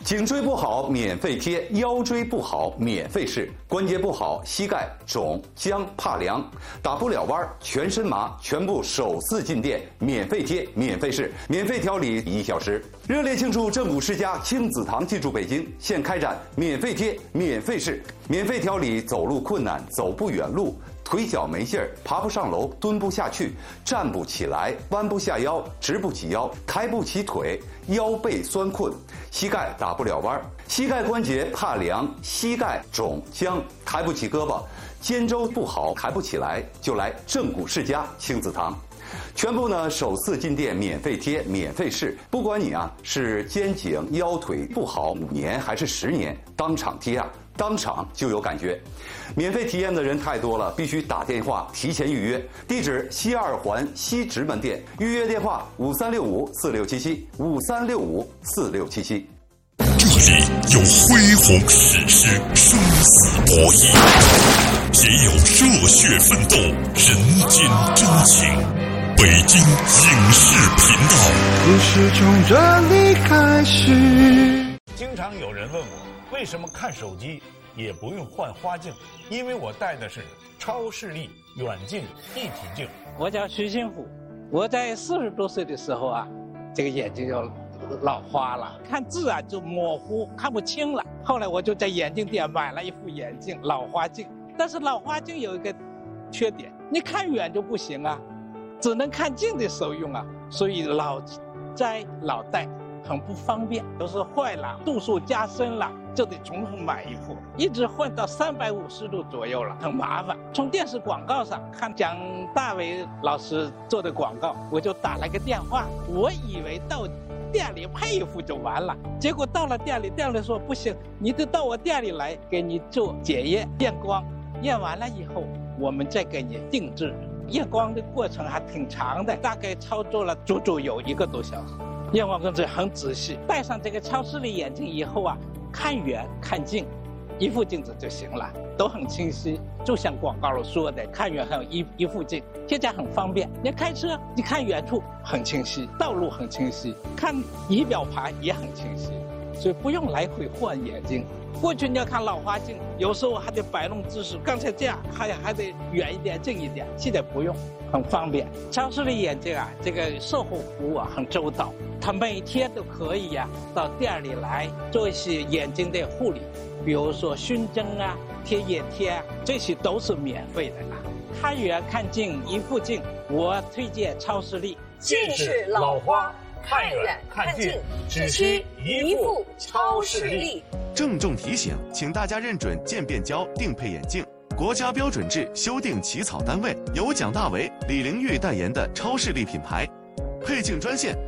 颈椎不好免费贴，腰椎不好免费试，关节不好膝盖肿僵怕凉，打不了弯全身麻，全部首次进店免费贴免费试，免费调理1小时。热烈庆祝正骨世家亲子堂进驻北京，现开展免费贴免费试，免费调理走路困难、走不远路、腿脚没劲儿、爬不上楼、蹲不下去、站不起来、弯不下腰、直不起腰、抬不起腿、腰背酸困、膝盖打不了弯、膝盖关节怕凉、膝盖肿僵、抬不起胳膊、肩周不好抬不起来，就来正骨世家亲子堂。全部呢首次进店免费贴免费试，不管你是肩颈腰腿不好5年还是10年，当场贴当场就有感觉。免费体验的人太多了，必须打电话提前预约。地址西2环西直门店，预约电话5365467753654677。 这里有恢宏史诗，生死博弈，也有热血奋斗，人间真情。北京影视频道， 故事从这里开始。 经常有人问我，为什么看手机也不用换花镜？因为我戴的是超视力远近一体镜。 我叫徐新虎，我在40多岁的时候这个眼睛就老花了，看字就模糊，看不清了。后来我就在眼镜店买了一副眼镜，老花镜。但是老花镜有一个缺点，你看远就不行只能看近的时候用所以老摘老戴很不方便，有时候坏了度数加深了就得重新买一副，一直换到350度左右了，很麻烦。从电视广告上看蒋大为老师做的广告，我就打了个电话，我以为到店里配一副就完了，结果到了店里，店里说不行，你得到我店里来给你做检验验光，验完了以后我们再给你定制。验光的过程还挺长的，大概操作了足足有1个多小时。验光工作很仔细，戴上这个超视力眼镜以后看远看近一副镜子就行了，都很清晰，就像广告里说的，看远还有一副镜，现在很方便。你开车你看远处很清晰，道路很清晰，看仪表盘也很清晰，所以不用来回换眼镜。过去你要看老花镜，有时候还得摆弄姿势，刚才这样还得远一点近一点，现在不用，很方便。超视力眼镜这个售后服务很周到，他每天都可以到店里来做一些眼睛的护理，比如说熏蒸贴眼贴这些都是免费的看远看近一副镜，我推荐超视力。 近视老花，看远看近，只需一副超视力。 郑重提醒，请大家认准渐变胶定配眼镜，国家标准制修订起草单位，由蒋大为、李玲玉代言的超视力品牌。配镜专线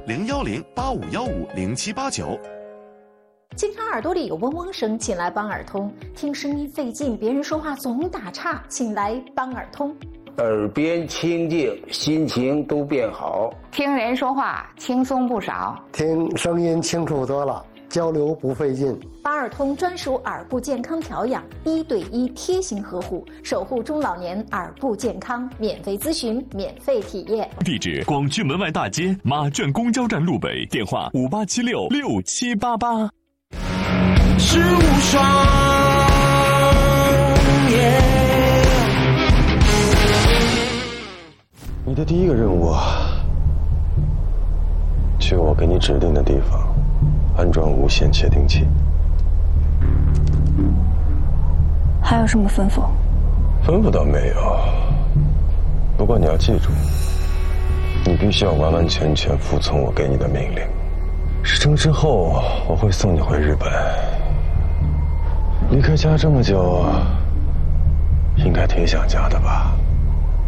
010-8515-0789。 经常耳朵里有嗡嗡声，请来邦耳通。听声音费劲，别人说话总打岔，请来邦耳通。 耳边清静，心情都变好。 听人说话轻松不少， 听声音清楚多了，交流不费劲。 邦耳通专属耳部健康调养，1对1贴心呵护，守护中老年耳部健康，免费咨询，免费体验。 地址：广渠门外大街马圈公交站路北，电话58766788。 是无双你的第一个任务去我给你指定的地方安装无线窃听器。 还有什么吩咐？ 吩咐倒没有，不过你要记住，你必须要完完全全服从我给你的命令。事成之后，我会送你回日本。离开家这么久，应该挺想家的吧？